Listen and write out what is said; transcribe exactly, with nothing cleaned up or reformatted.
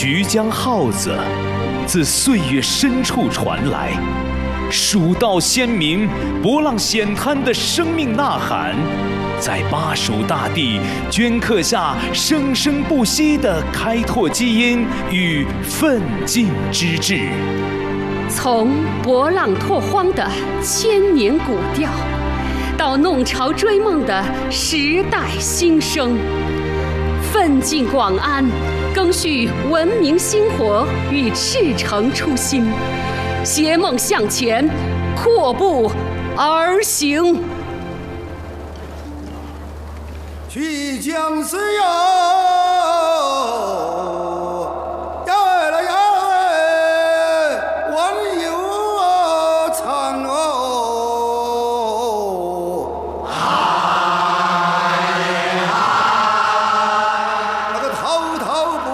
徐江号子自岁月深处传来，蜀道先民博浪险滩的生命呐喊，在巴蜀大地镌刻下生生不息的开拓基因与奋进之志。 从博浪拓荒的千年古调，到弄潮追梦的时代新生，奋进广安，赓续文明兴活与赤诚初心，携梦向前，阔步而行。 去将思友。